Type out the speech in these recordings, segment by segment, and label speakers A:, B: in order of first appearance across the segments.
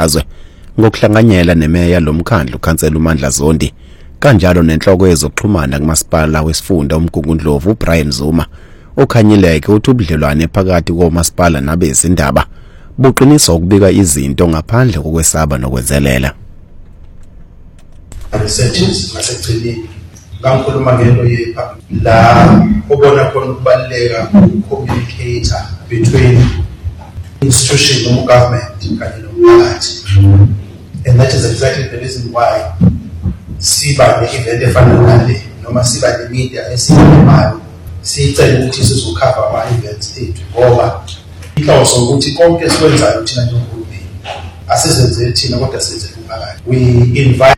A: wesifundazwe ngokuhlanganyela nemeya lomkhandlu kansela uMandla Zondi kanjalo nenhloko yezokuxhumana kumasipala wesifunda uMgungundlovu uBrian Zuma okhanyileke uthi ubudlelwane phakathi komasipala nabezindaba buqinisa ukubika izinto ngaphandle kokwesaba nokwenzelela.
B: Researches masegcineni ngikhuluma ngento la ubona khona ukubaleka communicator between institution and government kanye nomphakathi, and that is exactly the reason why siba ne-event efana nale noma siba ne-media esiyamayo sicela ukuthi sizokhava ama-events ethu ngoba inhloso ukuthi konke esikwenzayo thina njengohulumeni asizenzeli thina kodwa senzele umphakathi. We invite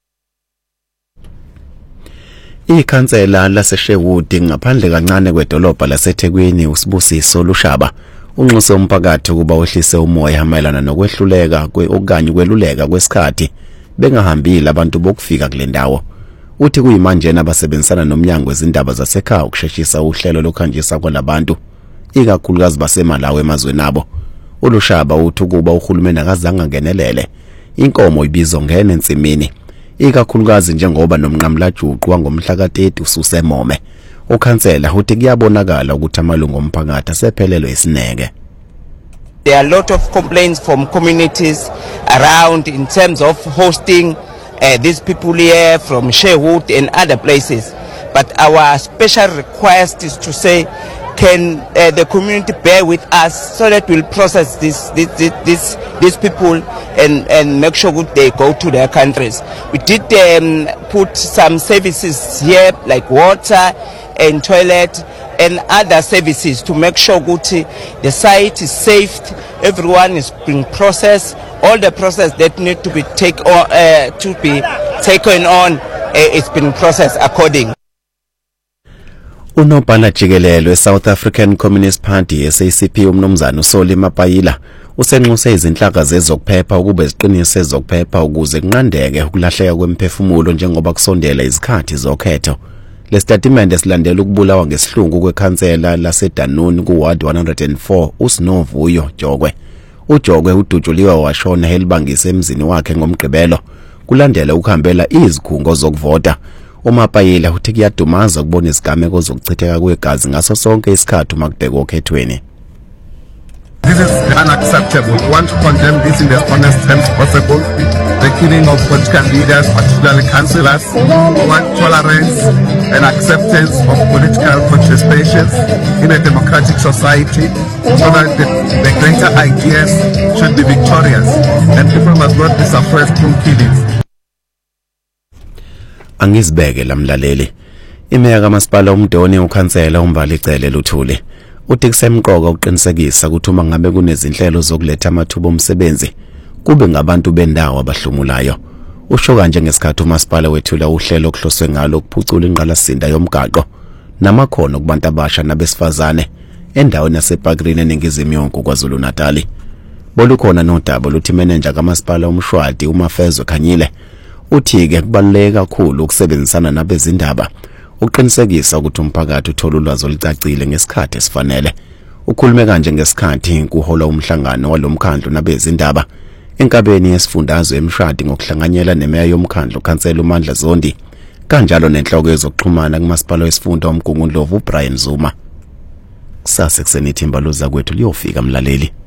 A: ikhansela laseSherwood ngaphandle kancane kwedolobha laseThekwini uSibusiso Lushaba unxuse umphakathi ukuba wehlise umoya mayelana nokwehluleka okanye kweluleka kwesikhathi bengahambile abantu bokufika kule ndawo. Uthi kuyimanje abasebenzisana nomnyango wezindaba zasekhaya ukusheshisa uhlelo lokhanjisa kwalabantu ikakhulukazi baseMalawi emazweni abo. uLushaba uthi kuba uhulumeni akazange ngenelele inkomo ibizo ngene ensimini ikakhulukazi njengoba nomnqamlajuqu wangomhla ka-30 uSusemome. Ukhansela uthi kuyabonakala ukuthi amalungu omphakathi asephelelwe isineke.
C: There are a lot of complaints from communities around in terms of hosting these people here from Sherwood and other places. But our special request is to say, can the community bear with us so that we'll process these people and make sure that they go to their countries. We did put some services here like water and toilet and other services to make sure that the site is safe, everyone is being processed, all the process that need to be taken on is being processed accordingly.
A: Unobhala jikelelo South African Communist Party SACP umnumzana uSoli Mapayila usenxuse izinhlaka zezokuphepha ukube ziqinise ezokuphepha ukuze kunqandeke ukulahleka kwemphefumulo njengoba kusondela izikhathi zokhetho. Le statement esilandela ukubulawa ngesihlungu kwekhansela laseDanuni kuWard 104 uSinovuyo Jogwe. uJogwe udutshuliwe washona helibangise emzini wakhe ngomgqibelo kulandela ukuhambela izikhungo zokuvota. uMapayila uthi kuyadumaza ukubona isigameko zokuchitheka kwegazi ngaso sonke isikhathi makubheka okhethweni.
D: This is unacceptable. We want to condemn this in the honest terms possible. The killing of political leaders, particularly councillors. We want tolerance and acceptance of political contestations in a democratic society so that the greater ideas should be victorious and people must not be suppressed through killings.
A: Angizibeke lamlaleli. Imeya kaMasipala uMdoni ukhansela uMvalicele Luthuli uthi kusemqoka uqinisekisa ukuthi uma ngabe kunezinhlelo zokuletha amathuba omsebenzi kube ngabantu bendawo abahlomulayo. Usho kanje ngesikhathi uMasipala wethula uhlelo okuhloswe ngalo ukuphucula ingqalasinda yomgaqo namakhono kubantu abasha nabesifazane endaweni yasePakrine eningizimu yonke kwaZulu Natal. Bolukhona nodaba luthi manager kaMasipala uMshwadi uMafezwe Khanyile uthi-ke kubaluleke kakhulu ukusebenzisana nabezindaba uqinisekisa ukuthi umphakathi uthola ulwazi olucacile ngesikhathi esifanele. Ukhulume kanje ngesikhathi kuhola umhlangano walomkhandlu nabezindaba enkabeni yesifundazwe eMshadi ngokuhlanganyela nemeya yomkhandlu kansela uMandla Zondi kanjalo nenhloko yezokuxhumana kumasipala wesifunda uMgungundlovu uBrian Zuma. Kusasa kuseni ithimba loza kwethu liyofika mlaleli.